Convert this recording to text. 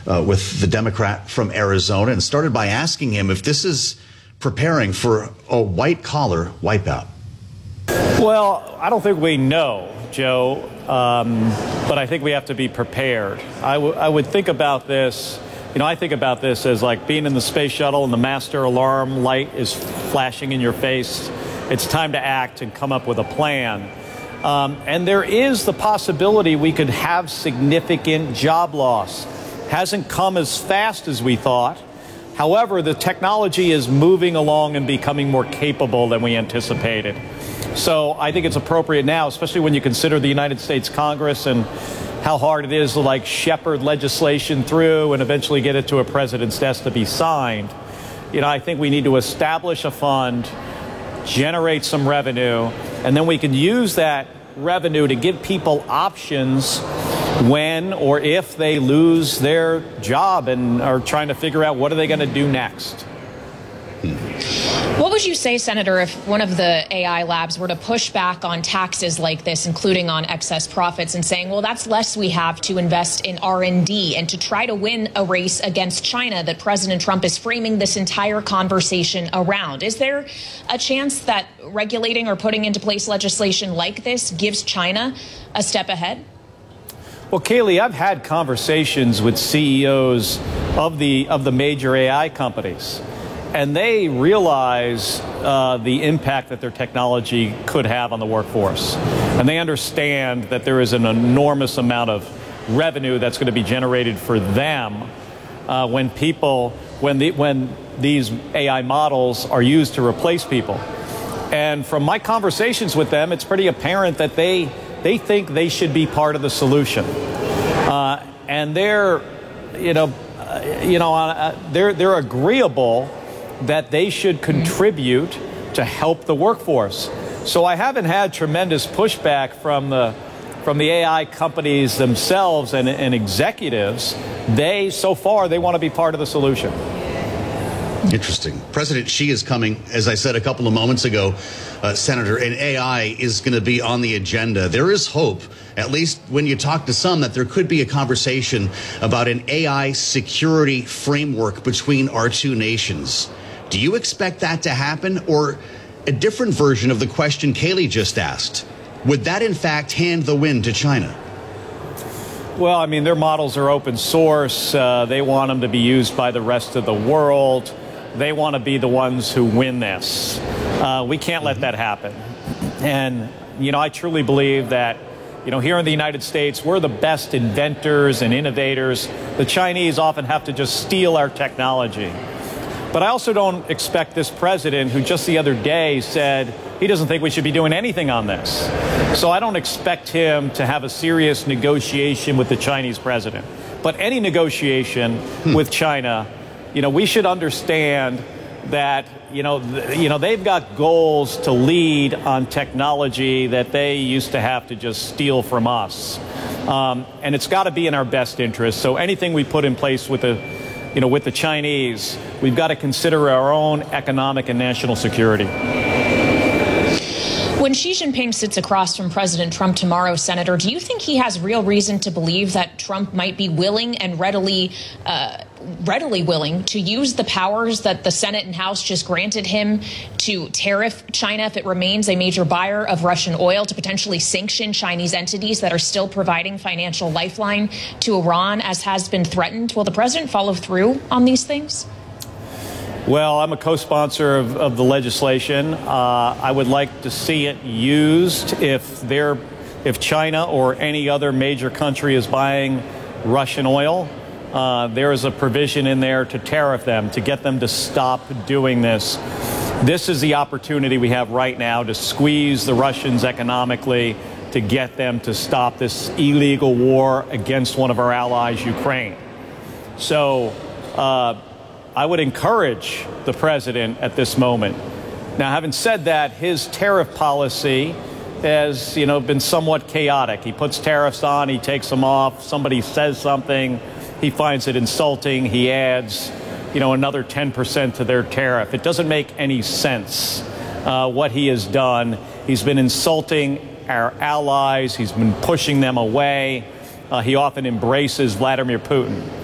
with the Democrat from Arizona, and started by asking him if this is preparing for a white-collar wipeout. Well, I don't think we know, Joe, but I think we have to be prepared. I would think about this, I think about this as like being in the space shuttle and the master alarm light is flashing in your face. It's time to act and come up with a plan. And there is the possibility we could have significant job loss. Hasn't come as fast as we thought. However, the technology is moving along and becoming more capable than we anticipated. So I think it's appropriate now, especially when you consider the United States Congress and how hard it is to shepherd legislation through and eventually get it to a president's desk to be signed. I think we need to establish a fund, generate some revenue, and then we can use that revenue to give people options when or if they lose their job and are trying to figure out what are they going to do next. What would you say, Senator, if one of the AI labs were to push back on taxes like this, including on excess profits, and saying, well, that's less we have to invest in R&D and to try to win a race against China that President Trump is framing this entire conversation around? Is there a chance that regulating or putting into place legislation like this gives China a step ahead? Well, Kayleigh, I've had conversations with CEOs of the major AI companies, and they realize the impact that their technology could have on the workforce. And they understand that there is an enormous amount of revenue that's going to be generated for them when these AI models are used to replace people. And from my conversations with them, it's pretty apparent that they think they should be part of the solution. And they're agreeable that they should contribute to help the workforce. So I haven't had tremendous pushback from the AI companies themselves and executives. So far, they want to be part of the solution. Interesting. President Xi is coming, as I said a couple of moments ago, Senator, and AI is going to be on the agenda. There is hope, at least when you talk to some, that there could be a conversation about an AI security framework between our two nations. Do you expect that to happen, or a different version of the question Kayleigh just asked? Would that, in fact, hand the win to China? Well, I mean, their models are open source. They want them to be used by the rest of the world. They want to be the ones who win this. We can't let that happen. And, I truly believe that, here in the United States, we're the best inventors and innovators. The Chinese often have to just steal our technology. But I also don't expect this president, who just the other day said he doesn't think we should be doing anything on this. So I don't expect him to have a serious negotiation with the Chinese president. But any negotiation with China, we should understand that, they've got goals to lead on technology that they used to have to just steal from us. And it's got to be in our best interest. So anything we put in place with the Chinese, we've got to consider our own economic and national security. When Xi Jinping sits across from President Trump tomorrow, Senator, do you think he has real reason to believe that Trump might be willing and readily willing to use the powers that the Senate and House just granted him to tariff China if it remains a major buyer of Russian oil, to potentially sanction Chinese entities that are still providing financial lifeline to Iran, as has been threatened? Will the president follow through on these things? Well, I'm a co-sponsor of the legislation. I would like to see it used if China or any other major country is buying Russian oil. There is a provision in there to tariff them, to get them to stop doing this. This is the opportunity we have right now to squeeze the Russians economically, to get them to stop this illegal war against one of our allies, Ukraine. So I would encourage the president at this moment. Now, having said that, his tariff policy has, been somewhat chaotic. He puts tariffs on, he takes them off. Somebody says something, he finds it insulting, he adds, another 10% to their tariff. It doesn't make any sense what he has done. He's been insulting our allies. He's been pushing them away. He often embraces Vladimir Putin.